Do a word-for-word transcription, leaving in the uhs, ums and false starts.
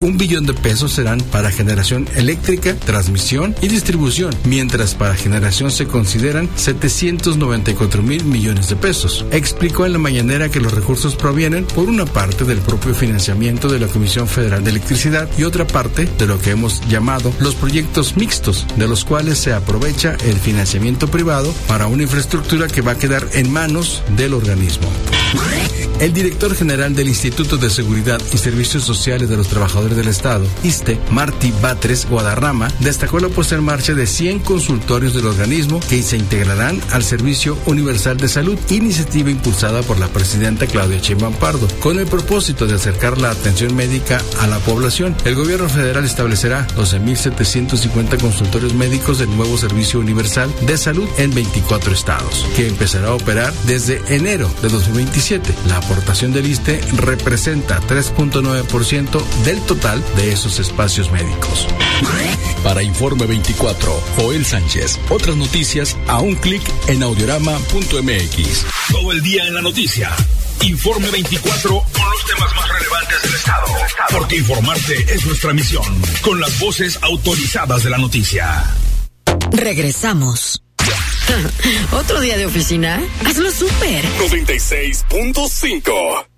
Un billón de pesos serán para generación eléctrica, transmisión y distribución, mientras para generación se consideran setecientos noventa y cuatro mil millones de pesos. Explicó en la mañanera que los recursos provienen por una parte del propio financiamiento de la Comisión Federal de Electricidad y otra parte de lo que hemos llamado los proyectos mixtos, de los cuales se aprovecha el financiamiento privado para una infraestructura que va a quedar en manos del organismo. El director general del Instituto de Seguridad y Servicios Sociales de los Trabajadores del Estado, ISSSTE, Martí Batres Guadarrama, destacó la puesta en marcha de cien consultorios del organismo que se integrarán al Servicio Universal de Salud, iniciativa impulsada por la presidenta Claudia Sheinbaum Pardo, con el propósito de acercar la atención médica a la población. El gobierno federal establecerá doce mil setecientos cincuenta consultorios médicos del nuevo Servicio Universal de Salud en veinticuatro estados, que empezará a operar desde enero de dos mil veintisiete. La aportación del ISSSTE representa tres punto nueve por ciento del total de esos espacios médicos. Para Informe veinticuatro, Joel Sánchez. Otras noticias a un clic en audiorama punto m x. Todo el día en la noticia. Informe veinticuatro con los temas más relevantes del estado. Porque informarte es nuestra misión. Con las voces autorizadas de la noticia. Regresamos. ¿Otro día de oficina? Hazlo súper. noventa y seis punto cinco.